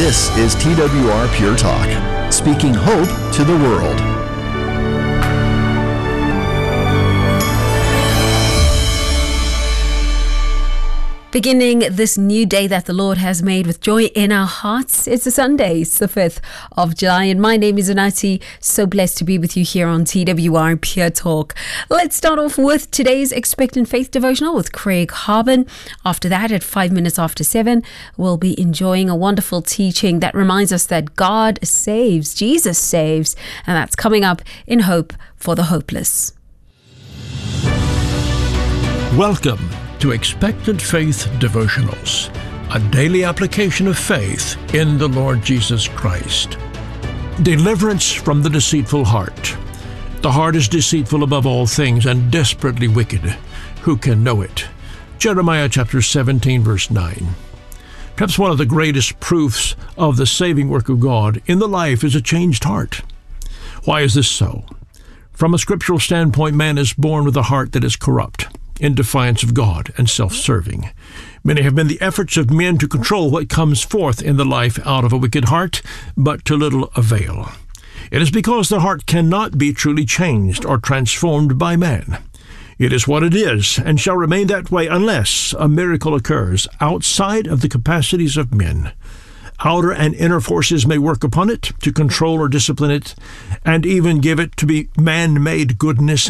This is TWR Pure Talk, speaking hope to the world. Beginning this new day that the Lord has made with joy in our hearts. It's a Sunday, it's the 5th of July, and my name is Unati. So blessed to be with you here on TWR Pure Talk. Let's start off with today's Expectant Faith devotional with Craig Harbin. After that, at 5 minutes after 7, we'll be enjoying a wonderful teaching that reminds us that God saves, Jesus saves, and that's coming up in Hope for the Hopeless. Welcome to Expectant Faith Devotionals, a daily application of faith in the Lord Jesus Christ. Deliverance from the deceitful heart. The heart is deceitful above all things and desperately wicked. Who can know it? Jeremiah chapter 17, verse 9. Perhaps one of the greatest proofs of the saving work of God in the life is a changed heart. Why is this so? From a scriptural standpoint, man is born with a heart that is corrupt, in defiance of God and self-serving. Many have been the efforts of men to control what comes forth in the life out of a wicked heart, but to little avail. It is because the heart cannot be truly changed or transformed by man. It is what it is and shall remain that way unless a miracle occurs outside of the capacities of men. Outer and inner forces may work upon it to control or discipline it, and even give it to be man-made goodness